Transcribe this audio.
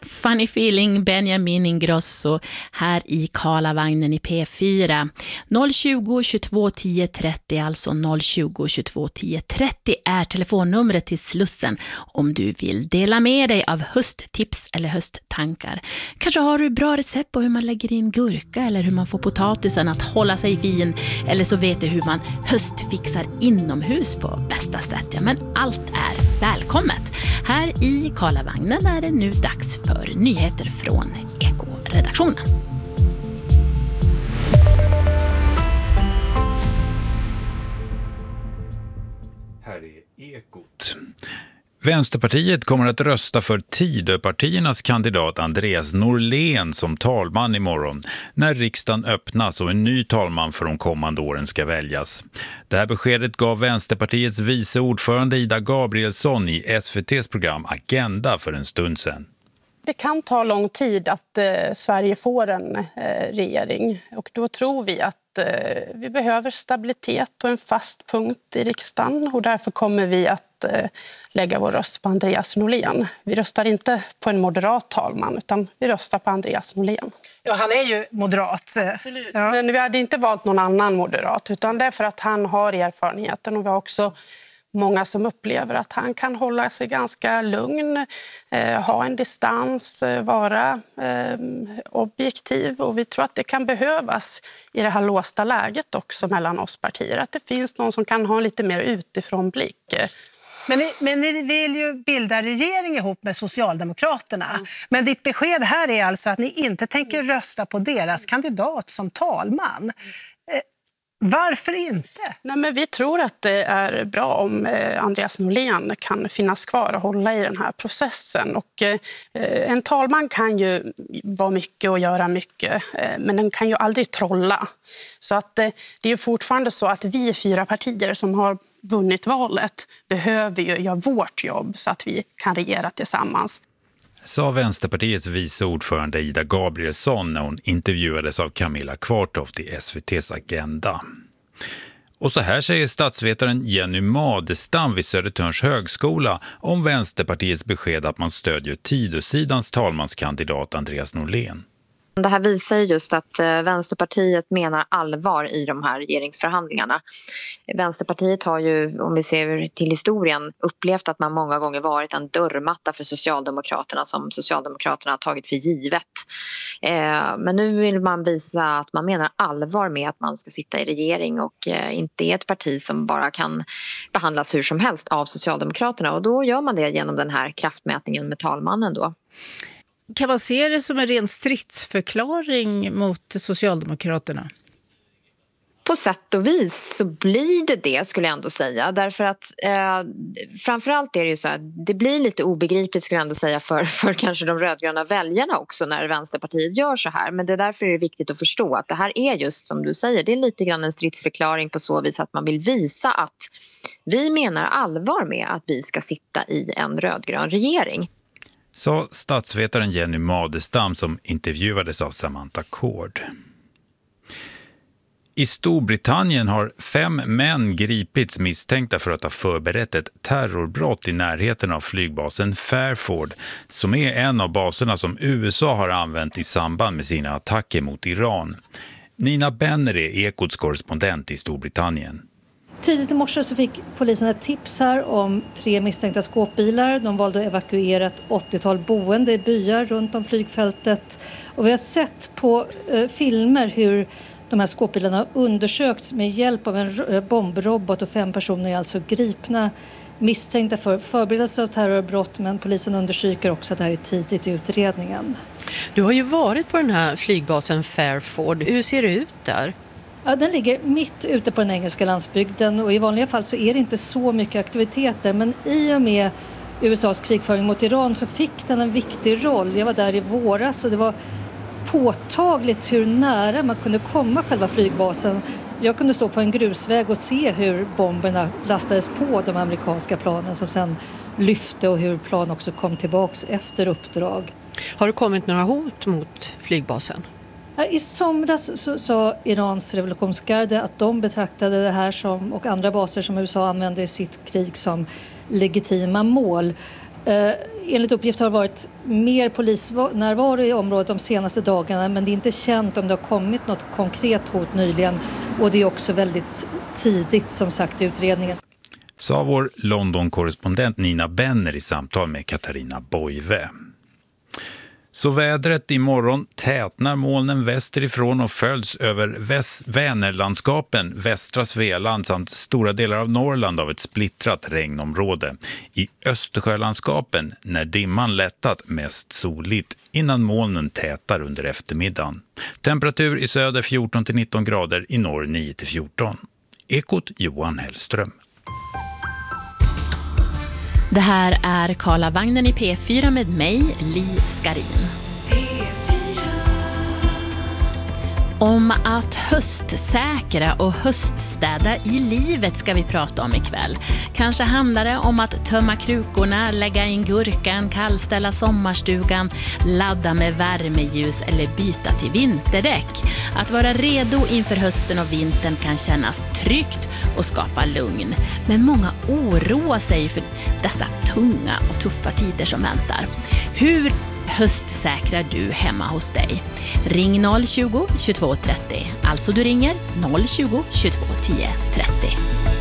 Funny Feeling, Benjamin Ingrosso här i Karlavagnen i P4. 020 22 10 30, alltså 020 22 10 30 är telefonnumret till Slussen om du vill dela med dig av hösttips eller hösttankar. Kanske har du bra recept på hur man lägger in gurka eller hur man får potatisen att hålla sig fin, eller så vet du hur man höstfixar inomhus på bästa sätt. Ja, men allt är välkommet. Här i Karlavagnen är det nu dags för nyheter från Eko-redaktionen. Här är Ekot. Vänsterpartiet kommer att rösta för Tidöpartiernas kandidat Andreas Norlén som talman imorgon när riksdagen öppnas och en ny talman för de kommande åren ska väljas. Det här beskedet gav Vänsterpartiets vice ordförande Ida Gabrielsson i SVT:s program Agenda för en stund sedan. Det kan ta lång tid att Sverige får en regering, och då tror vi att vi behöver stabilitet och en fast punkt i riksdagen, och därför kommer vi att lägga vår röst på Andreas Norlén. Vi röstar inte på en moderat talman, utan vi röstar på Andreas Norlén. Ja, han är ju moderat. Absolut. Ja. Men vi hade inte valt någon annan moderat, utan det är för att han har erfarenheten, och vi har också många som upplever att han kan hålla sig ganska lugn, ha en distans, vara objektiv, och vi tror att det kan behövas i det här låsta läget också mellan oss partier, att det finns någon som kan ha en lite mer utifrån blick. Men ni vill ju bilda regering ihop med Socialdemokraterna. Mm. Men ditt besked här är alltså att ni inte tänker rösta på deras kandidat som talman. Varför inte? Nej, men vi tror att det är bra om Andreas Norlén kan finnas kvar och hålla i den här processen. Och en talman kan ju vara mycket och göra mycket, men den kan ju aldrig trolla. Så att det är ju fortfarande så att vi 4 partier som har vunnit valet behöver ju göra vårt jobb så att vi kan regera tillsammans. Sa Vänsterpartiets vice ordförande Ida Gabrielsson när hon intervjuades av Camilla Kvartoft i SVT:s Agenda. Och så här säger statsvetaren Jenny Madestam vid Södertörns högskola om Vänsterpartiets besked att man stödjer Tidösidans talmanskandidat Andreas Norlén. Det här visar just att Vänsterpartiet menar allvar i de här regeringsförhandlingarna. Vänsterpartiet har ju, om vi ser till historien, upplevt att man många gånger varit en dörrmatta för Socialdemokraterna som Socialdemokraterna har tagit för givet. Men nu vill man visa att man menar allvar med att man ska sitta i regering och inte är ett parti som bara kan behandlas hur som helst av Socialdemokraterna. Och då gör man det genom den här kraftmätningen med talmannen då. Kan man se det som en ren stridsförklaring mot Socialdemokraterna? På sätt och vis så blir det skulle jag ändå säga. Därför att framförallt är det ju så att det blir lite obegripligt skulle jag ändå säga för kanske de rödgröna väljarna också när Vänsterpartiet gör så här. Men det är därför är det viktigt att förstå att det här är just som du säger. Det är lite grann en stridsförklaring på så vis att man vill visa att vi menar allvar med att vi ska sitta i en rödgrön regering. Sa statsvetaren Jenny Madestam som intervjuades av Samantha Kord. I Storbritannien har 5 män gripits misstänkta för att ha förberett ett terrorbrott i närheten av flygbasen Fairford, som är en av baserna som USA har använt i samband med sina attacker mot Iran. Nina Benner är Ekots korrespondent i Storbritannien. Tidigt i morse så fick polisen ett tips här om 3 misstänkta skåpbilar. De valde att evakuera ett 80-tal boende i byar runt om flygfältet. Och vi har sett på filmer hur de här skåpbilarna har undersökts med hjälp av en bombrobot, och 5 personer är alltså gripna misstänkta för förberedelse av terrorbrott, men polisen understryker också att det här är tidigt i utredningen. Du har ju varit på den här flygbasen Fairford. Hur ser det ut där? Ja, den ligger mitt ute på den engelska landsbygden, och i vanliga fall så är det inte så mycket aktiviteter, men i och med USAs krigföring mot Iran så fick den en viktig roll. Jag var där i våras och det var påtagligt hur nära man kunde komma själva flygbasen. Jag kunde stå på en grusväg och se hur bomberna lastades på de amerikanska planen som sen lyfte, och hur plan också kom tillbaks efter uppdrag. Har det kommit några hot mot flygbasen? I somras så sa Irans revolutionsgarde att de betraktade det här som, och andra baser som USA använder i sitt krig, som legitima mål. Enligt uppgift har det varit mer polisnärvaro i området de senaste dagarna, men det är inte känt om det har kommit något konkret hot nyligen, och det är också väldigt tidigt som sagt i utredningen. Sa vår London-korrespondent Nina Benner i samtal med Katarina Boive. Så vädret imorgon: tätnar molnen västerifrån och följs över Vänerlandskapen, västra Svealand samt stora delar av Norrland av ett splittrat regnområde. I Östersjölandskapen, när dimman lättat, mest soligt innan molnen tätar under eftermiddagen. Temperatur i söder 14-19 grader, i norr 9-14. Ekot Johan Hellström. Det här är Karlavagnen i P4 med mig, Li Skarin. Om att höstsäkra och höststäda i livet ska vi prata om ikväll. Kanske handlar det om att tömma krukorna, lägga in gurkan, kallställa sommarstugan, ladda med värmeljus eller byta till vinterdäck. Att vara redo inför hösten och vintern kan kännas tryggt och skapa lugn. Men många oroar sig för dessa tunga och tuffa tider som väntar. Hur höstsäkrar du hemma hos dig? Ring 020 22 30. Alltså du ringer 020 22 10 30.